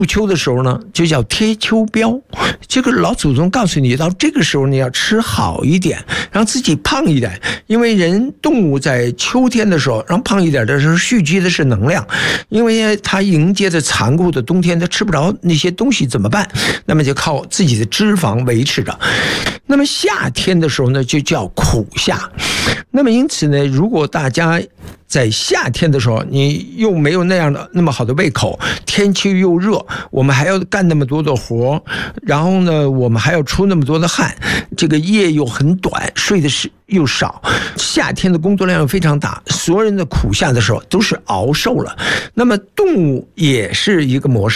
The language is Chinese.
入秋的时候呢，就叫贴秋膘。这个老祖宗告诉你，到这个时候你要吃好一点，让自己胖一点，因为动物在秋天的时候让胖一点的时候蓄积的是能量，因为它迎接着残酷的冬天，它吃不着那些东西怎么办？那么就靠自己的脂肪维持着。那么夏天的时候呢，就叫苦夏。那么因此呢，如果大家在夏天的时候，你又没有那么好的胃口，天气又热，我们还要干那么多的活，然后呢，我们还要出那么多的汗，这个夜又很短，睡的又少，夏天的工作量又非常大，所有人的苦夏的时候都是熬瘦了。那么动物也是一个模式。